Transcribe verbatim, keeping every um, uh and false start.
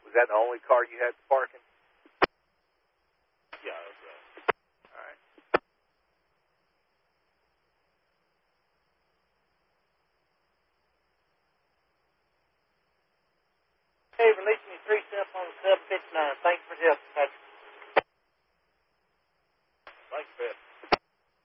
Was that the only car you had parking? Yeah, that's right. All right. Hey, release me three step on seven fifty-nine. Thanks for help.